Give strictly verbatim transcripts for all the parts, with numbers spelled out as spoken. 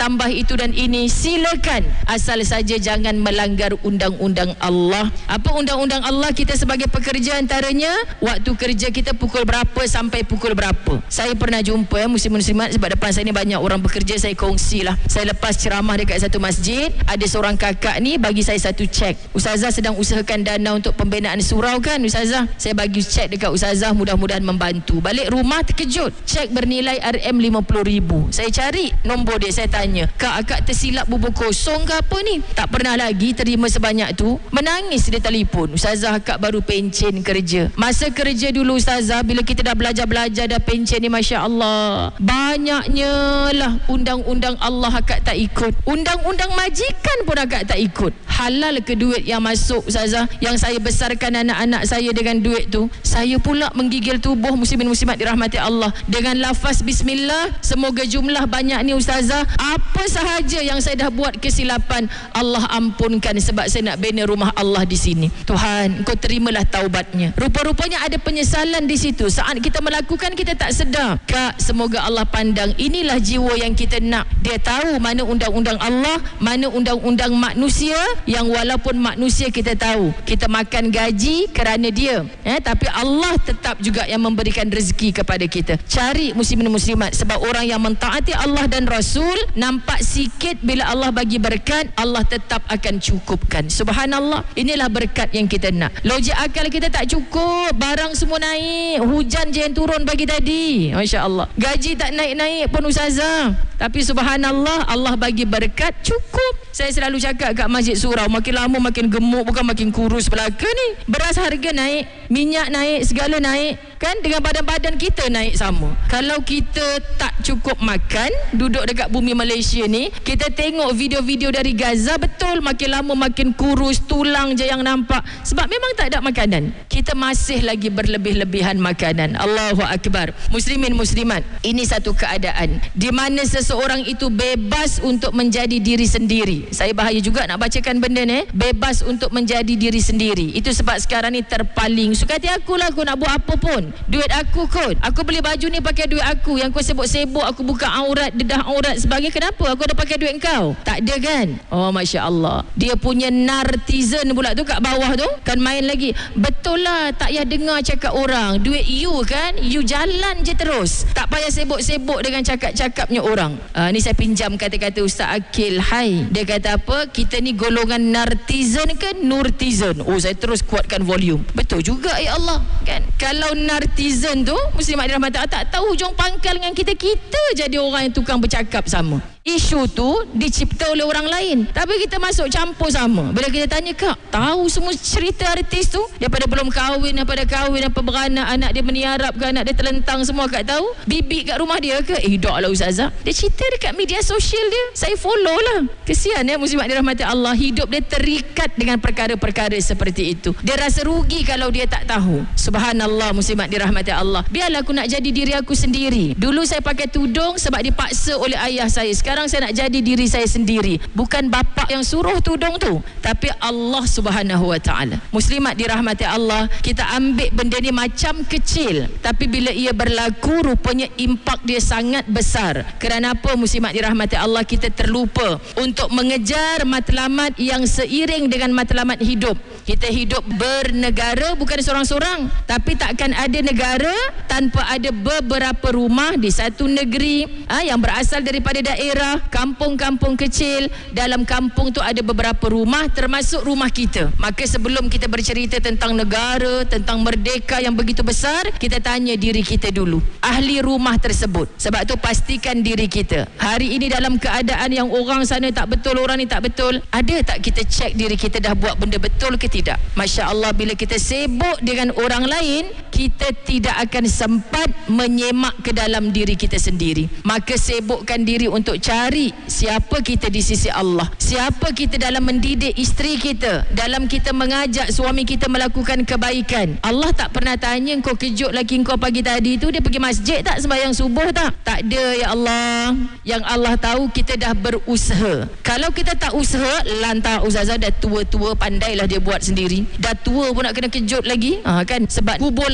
tambah itu dan ini, silakan, asal saja jangan melanggar undang-undang Allah. Apa undang-undang Allah kita sebagai pekerja? Antaranya waktu kerja kita pukul berapa sampai pukul berapa. Saya pernah jumpa ya, muslim-muslimat, sebab depan saya ni banyak orang bekerja, saya kongsi lah. Saya lepas ceramah dekat satu masjid, ada seorang kakak ni bagi saya satu cek. Ustazah sedang usahakan dana untuk pembinaan surau kan Ustazah? Saya bagi cek dekat Ustazah, mudah-mudahan membantu. Balik rumah terkejut, cek bernilai R M lima puluh ribu. Saya cari nombor dia, saya tanya, kak, akak tersilap bubur kosong ke apa ni? Tak pernah lagi terima sebanyak tu. Menangis dia telefon, Ustazah, akak baru pencen kerja. Masa kerja dulu Ustazah, bila kita dah belajar-belajar dah pencen ni, Masya Allah, banyaknya lah undang-undang Allah akak tak ikut. Undang-undang majikan pun akak tak ikut. Halal ke duit yang masuk Ustazah? Yang saya besarkan anak-anak saya dengan duit tu, saya pula menggigil tubuh muslimin muslimat dirahmati Allah dengan lafaz bismillah. Semoga jumlah banyak ni Ustazah, apa sahaja yang saya dah buat kesilapan, Allah ampunkan, sebab saya nak bina rumah Allah di sini. Tuhan, Engkau terimalah taubatnya. Rupa-rupanya ada penyesalan di situ. Saat kita melakukan, kita tak sedar. Kak, semoga Allah pandang. Inilah jiwa yang kita nak. Dia tahu mana undang-undang Allah, mana undang-undang manusia, yang walaupun manusia kita tahu kita makan gaji kerana dia, eh, tapi Allah tetap juga yang memberikan rezeki kepada kita. Cari muslimin muslimat, sebab orang yang mentaati Allah dan Rasul, nampak sikit, bila Allah bagi berkat, Allah tetap akan cukupkan. Subhanallah, inilah berkat yang kita nak. Logik akal kita tak cukup, barang semua naik, hujan je yang turun pagi tadi, Masya Allah, gaji tak naik-naik pun Ustazah, tapi subhanallah, Allah bagi berkat, cukup. Saya selalu cakap kat masjid surau, makin lama makin gemuk, bukan makin kurus belaka ni. Beras harga naik, minyak naik, segala naik kan, dengan badan-badan kita naik sama. Kalau kita tak cukup makan, duduk dekat bumi Malaysia ni, kita tengok video-video dari Gaza, betul makin lama makin kurus, tulang je yang nampak, sebab memang tak ada makanan. Kita masih lagi berlebih-lebihan makanan. Allahu Akbar. Muslimin muslimat, ini satu keadaan di mana seseorang itu bebas untuk menjadi diri sendiri. Saya bahaya juga nak bacakan benda ni, bebas untuk menjadi diri sendiri. Itu sebab sekarang ni terpaling, suka hati aku lah, aku nak buat apa pun, duit aku kot, aku beli baju ni pakai duit aku, yang kau sibuk-sibuk aku buka aurat, dedah aurat sebagainya, kenapa aku dah pakai duit kau? Tak ada kan? Oh Masya Allah, dia punya nartizen pula tu kat bawah tu kan main lagi. Betul lah, tak payah dengar cakap orang, duit you kan, you jalan je terus, tak payah sibuk-sibuk dengan cakap-cakapnya orang. uh, Ni saya pinjam kata-kata Ustaz Akil. Hai, dia kata apa, kita ni golongan nartizen ke nurtizen? Oh, saya terus kuatkan volume. Betul juga ya Allah kan. Kalau nartizen tu, muslimat dirahmati Allah, tak tahu hujung pangkal dengan kita, kita jadi orang yang tukang bercakap sama. Isu tu dicipta oleh orang lain, tapi kita masuk campur sama. Bila kita tanya, kak, tahu semua cerita artis tu? Daripada belum kahwin, daripada kahwin, apa beranak, anak dia meniarap ke, anak dia terlentang, semua kak tahu? Bibik kat rumah dia ke? Eh, tak lah Ustazah, dia cerita dekat media sosial dia, saya follow lah. Kesian ya muslimat dirahmati Allah, hidup dia terikat dengan perkara-perkara seperti itu. Dia rasa rugi kalau dia tak tahu. Subhanallah muslimat dirahmati Allah. Biarlah aku nak jadi diri aku sendiri. Dulu saya pakai tudung sebab dipaksa oleh ayah saya. Sekarang Sekarang saya nak jadi diri saya sendiri. Bukan bapa yang suruh tudung tu, tapi Allah Subhanahu Wa Taala. Muslimat dirahmati Allah, kita ambil benda ni macam kecil, tapi bila ia berlaku, rupanya impak dia sangat besar. Kerana apa muslimat dirahmati Allah? Kita terlupa untuk mengejar matlamat yang seiring dengan matlamat hidup. Kita hidup bernegara, bukan seorang-seorang, tapi takkan ada negara tanpa ada beberapa rumah di satu negeri ha, yang berasal daripada daerah, kampung-kampung kecil. Dalam kampung tu ada beberapa rumah, termasuk rumah kita. Maka sebelum kita bercerita tentang negara, tentang merdeka yang begitu besar, kita tanya diri kita dulu, ahli rumah tersebut. Sebab tu pastikan diri kita. Hari ini dalam keadaan yang orang sana tak betul, orang ni tak betul, ada tak kita cek diri kita dah buat benda betul ke tidak? Masya Allah, bila kita sibuk dengan orang lain, kita tidak akan sempat menyemak ke dalam diri kita sendiri. Maka sibukkan diri untuk cari siapa kita di sisi Allah, siapa kita dalam mendidik isteri kita, dalam kita mengajak suami kita melakukan kebaikan. Allah tak pernah tanya, kau kejut laki kau pagi tadi tu, dia pergi masjid tak, sembahyang subuh tak? Tak ada ya Allah. Yang Allah tahu kita dah berusaha. Kalau kita tak usaha, lantar Ustazah dah tua-tua, pandailah dia buat sendiri. Dah tua pun nak kena kejut lagi ha, kan? Sebab kubur lain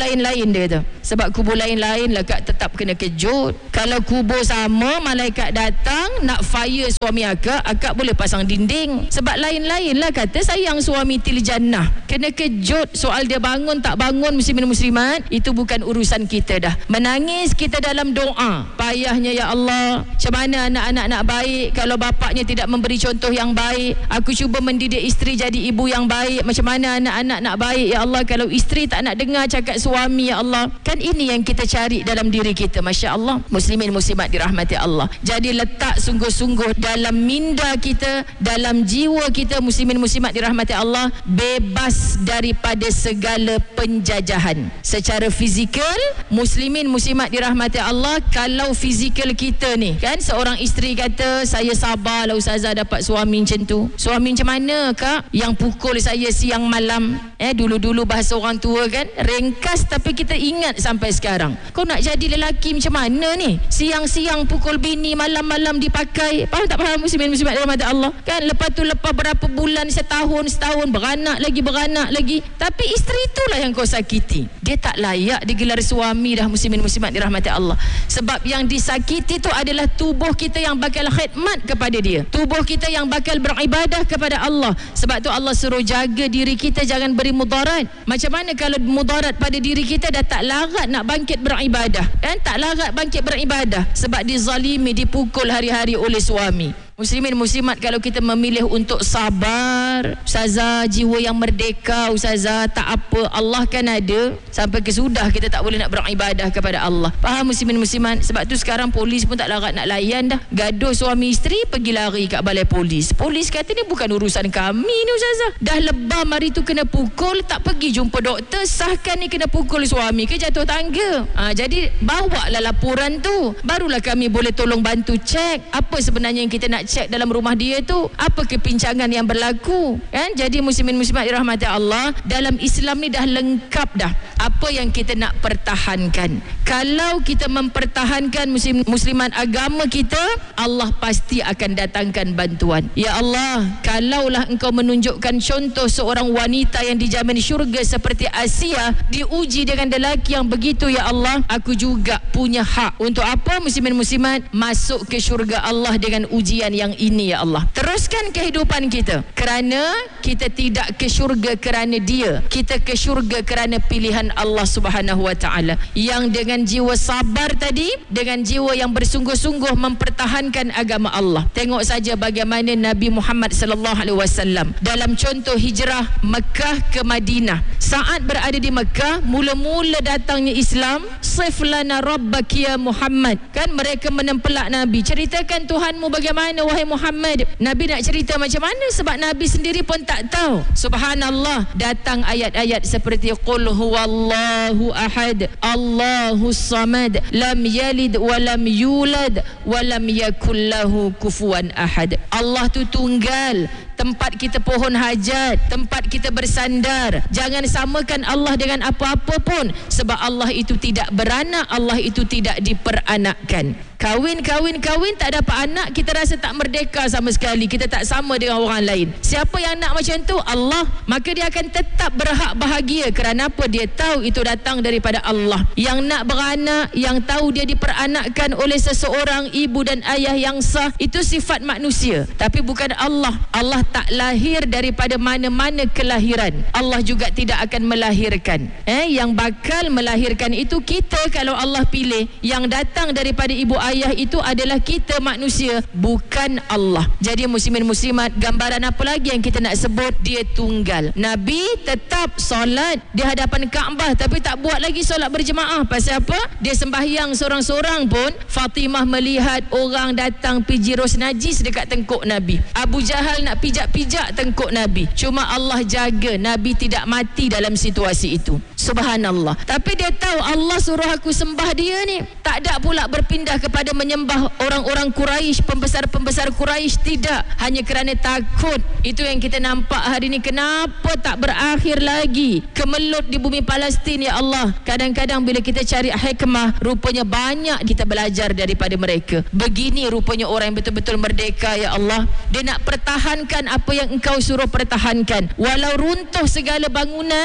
lain-lain dia tu. Sebab kubur lain-lain lah Kak tetap kena kejut. Kalau kubur sama, malaikat datang nak fire suami akak, akak boleh pasang dinding. Sebab lain-lain lah kata sayang suami til jannah. Kena kejut. Soal dia bangun tak bangun, muslimin muslimat, itu bukan urusan kita dah. Menangis kita dalam doa. Payahnya ya Allah, macam mana anak-anak nak baik kalau bapaknya tidak memberi contoh yang baik. Aku cuba mendidik isteri jadi ibu yang baik. Macam mana anak-anak nak baik ya Allah kalau isteri tak nak dengar cakap suami ya Allah. Kan ini yang kita cari dalam diri kita. Masya Allah, muslimin muslimat dirahmati Allah. Jadi letak sungguh-sungguh dalam minda kita, dalam jiwa kita, muslimin muslimat dirahmati Allah, bebas daripada segala penjajahan secara fizikal. Muslimin muslimat dirahmati Allah, kalau fizikal kita ni kan, seorang isteri kata saya sabarlah ustazah dapat suami macam tu. Suami macam mana kak? Yang pukul saya siang malam. Eh dulu-dulu bahasa orang tua kan, ringkas tapi kita ingat sampai sekarang. Kau nak jadi lelaki macam mana ni? Siang-siang pukul bini, malam-malam dipakai. Faham tak faham muslimin muslimat dirahmati Allah? Kan lepas tu lepas berapa bulan, setahun, setahun beranak lagi, beranak lagi. Tapi isteri itulah yang kau sakiti. Dia tak layak digelar suami dah, muslimin muslimat dirahmati Allah. Sebab yang disakiti tu adalah tubuh kita yang bakal khidmat kepada dia. Tubuh kita yang bakal beribadah kepada Allah. Sebab tu Allah suruh jaga diri kita jangan beri mudarat. Macam mana kalau mudarat pada diri kita dah tak larat nak bangkit beribadah, kan? Tak larat bangkit beribadah sebab dizalimi, dipukul hari-hari oleh suami. Muslimin muslimat, kalau kita memilih untuk sabar, ustazah, jiwa yang merdeka, ustazah, tak apa, Allah kan ada. Sampai ke sudah kita tak boleh nak beribadah kepada Allah. Faham muslimin muslimat? Sebab tu sekarang polis pun tak larat nak layan dah. Gaduh suami isteri, pergi lari kat balai polis. Polis kata ni bukan urusan kami ni ustazah. Dah lebam hari tu kena pukul, tak pergi jumpa doktor, sahkan ni kena pukul suami ke jatuh tangga. Ha, jadi bawa lah laporan tu, barulah kami boleh tolong bantu cek apa sebenarnya yang kita nak cek dalam rumah dia tu, apa kepincangan yang berlaku, kan? Jadi muslimin muslimat dirahmati Allah, dalam Islam ni dah lengkap dah apa yang kita nak pertahankan. Kalau kita mempertahankan muslim muslimat agama kita, Allah pasti akan datangkan bantuan. Ya Allah, kalaulah engkau menunjukkan contoh seorang wanita yang dijamin syurga seperti Asia diuji dengan lelaki yang begitu, ya Allah, aku juga punya hak untuk apa muslimin muslimat masuk ke syurga Allah dengan ujian yang ini, ya Allah. Teruskan kehidupan kita, kerana kita tidak ke syurga kerana dia, kita ke syurga kerana pilihan Allah Subhanahu wa taala. Yang dengan jiwa sabar tadi, dengan jiwa yang bersungguh-sungguh mempertahankan agama Allah. Tengok saja bagaimana Nabi Muhammad sallallahu alaihi wasallam dalam contoh hijrah Mekah ke Madinah. Saat berada di Mekah, mula-mula datangnya Islam, sif lana rabbaki ya Muhammad, kan mereka menempelak Nabi, ceritakan Tuhanmu bagaimana wahai Muhammad. Nabi nak cerita macam mana sebab Nabi sendiri pun tak tahu. Subhanallah, datang ayat-ayat seperti qul huwallahu ahad, Allahus samad, lam yalid wa lam yulad wa lam yakul lahu kufuwan ahad. Allah tu tunggal, tempat kita pohon hajat, tempat kita bersandar. Jangan samakan Allah dengan apa-apa pun, sebab Allah itu tidak beranak, Allah itu tidak diperanakkan. Kahwin, kahwin, kahwin, tak dapat anak, kita rasa tak merdeka sama sekali, kita tak sama dengan orang lain. Siapa yang nak macam tu? Allah. Maka dia akan tetap berhak bahagia. Kerana apa? Dia tahu itu datang daripada Allah. Yang nak beranak, yang tahu dia diperanakkan oleh seseorang ibu dan ayah yang sah, itu sifat manusia, tapi bukan Allah. Allah tak lahir daripada mana-mana kelahiran. Allah juga tidak akan melahirkan. Eh, yang bakal melahirkan itu kita kalau Allah pilih. Yang datang daripada ibu ayah itu adalah kita manusia, bukan Allah. Jadi muslimin muslimat, gambaran apa lagi yang kita nak sebut? Dia tunggal. Nabi tetap solat di hadapan Kaabah, tapi tak buat lagi solat berjemaah. Pasal apa? Dia sembahyang seorang-seorang pun. Fatimah melihat orang datang piji ros najis dekat tengkuk Nabi. Abu Jahal nak pijak-pijak tengkuk Nabi. Cuma Allah jaga Nabi tidak mati dalam situasi itu. Subhanallah. Tapi dia tahu Allah suruh aku sembah dia ni. Tak ada pula berpindah kepada menyembah orang-orang Quraisy, pembesar-pembesar Quraisy. Tidak. Hanya kerana takut. Itu yang kita nampak hari ni. Kenapa tak berakhir lagi kemelut di bumi Palestin, ya Allah? Kadang-kadang bila kita cari hikmah, rupanya banyak kita belajar daripada mereka. Begini rupanya orang yang betul-betul merdeka, ya Allah. Dia nak pertahankan apa yang engkau suruh pertahankan. Walau runtuh segala bangunan,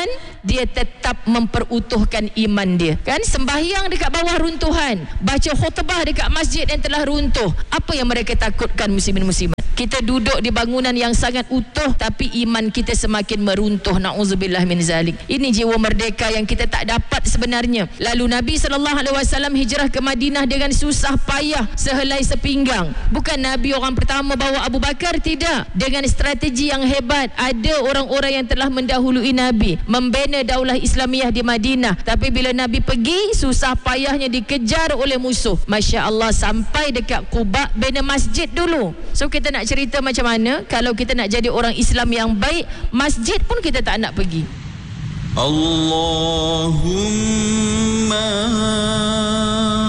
dia tetap memperutuhkan iman dia. Kan sembahyang dekat bawah runtuhan, baca khutbah dekat masjid yang telah runtuh. Apa yang mereka takutkan muslimin muslimat? Kita duduk di bangunan yang sangat utuh tapi iman kita semakin meruntuh. Na'udzubillah min zalik. Ini jiwa merdeka yang kita tak dapat sebenarnya. Lalu Nabi sallallahu alaihi wasallam hijrah ke Madinah dengan susah payah sehelai sepinggang. Bukan Nabi orang pertama bawa Abu Bakar, tidak. Dengan strategi yang hebat. Ada orang-orang yang telah mendahului Nabi membina daulah Islamiyah di Madinah. Tapi bila Nabi pergi, susah payahnya dikejar oleh musuh. Masya Allah, sampai dekat Quba bina masjid dulu. So kita nak cerita macam mana kalau kita nak jadi orang Islam yang baik, masjid pun kita tak nak pergi. Allahumma